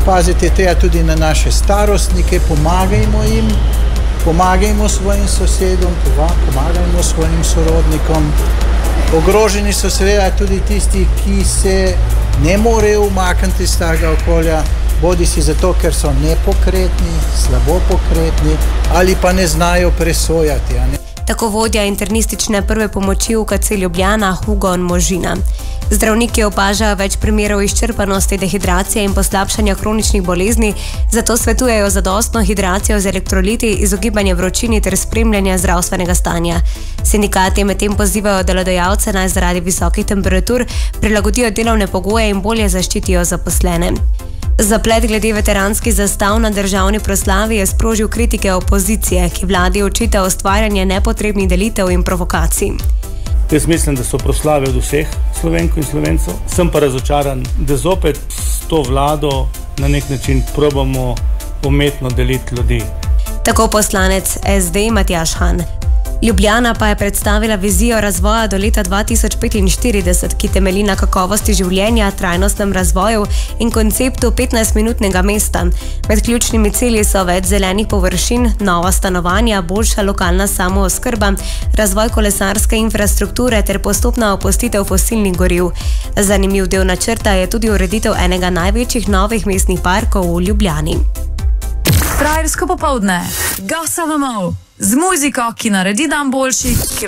Pazite, treba tudi na naše starostnike, pomagajmo jim, pomagajmo svojim sosedom, pomagajmo svojim sorodnikom. Ogroženi so seveda tudi tisti, ki se ne morejo umakniti iz takega okolja, bodi si zato, ker so nepokretni, slabo pokretni ali pa ne znajo presojati. Tako vodja internistične prve pomoči UKC Ljubljana Hugo Možina. Zdravniki opažajo več primerov izčrpanosti, dehidracije in poslabšanja kroničnih bolezni, zato svetujejo zadostno hidracijo z elektroliti, izogibanje vročini ter spremljanje zdravstvenega stanja. Sindikati medtem pozivajo delodajalce, naj zaradi visokih temperatur prilagodijo delovne pogoje in bolje zaščitijo zaposlene. Zaplet glede veteranskih zastav na državni proslavi je sprožil kritike opozicije, ki vladi očita ustvarjanje nepotrebnih delitev in provokacij. Jaz mislim, da so proslave od vseh Slovenk in Slovencev. Sem pa razočaran, da zopet s to vlado na nek način probamo umetno deliti ljudi. Tako poslanec SD Matjaž Han. Ljubljana pa je predstavila vizijo razvoja do leta 2045, ki temelji na kakovosti življenja, trajnostnem razvoju in konceptu 15-minutnega mesta. Med ključnimi cilji so več zelenih površin, nova stanovanja, boljša lokalna samooskrba, razvoj kolesarske infrastrukture ter postopna opustitev fosilnih goriv. Zanimiv del načrta je tudi ureditev enega največjih novih mestnih parkov v Ljubljani. Frajersko popoldne, Gosavamo, z muziko, ki naredi dan boljši.